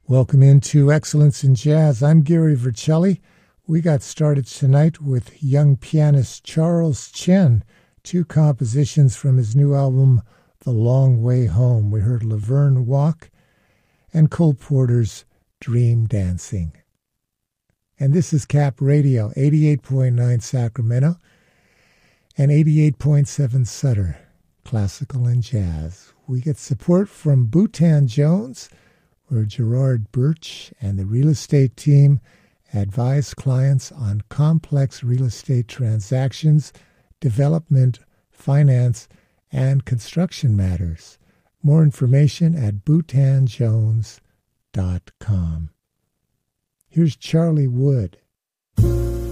Welcome into Excellence in Jazz. I'm Gary Vercelli. We got started tonight with young pianist Charles Chen, two compositions from his new album, The Long Way Home. We heard Laverne Walk and Cole Porter's Dream Dancing. And this is Cap Radio, 88.9 Sacramento and 88.7 Sutter, classical and jazz. We get support from Bhutan Jones, where Gerard Birch and the real estate team advise clients on complex real estate transactions, development, finance, and construction matters. More information at bhutanjones.com. Here's Charlie Wood.